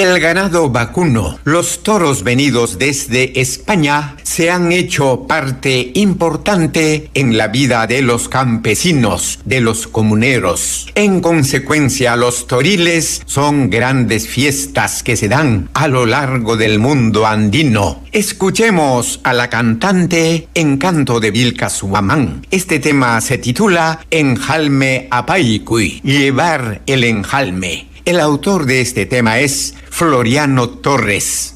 El ganado vacuno, los toros venidos desde España, se han hecho parte importante en la vida de los campesinos, de los comuneros. En consecuencia, los toriles son grandes fiestas que se dan a lo largo del mundo andino. Escuchemos a la cantante Encanto de Vilca Suamán. Este tema se titula Enjalme Apaicui, llevar el enjalme. El autor de este tema es Floriano Torres.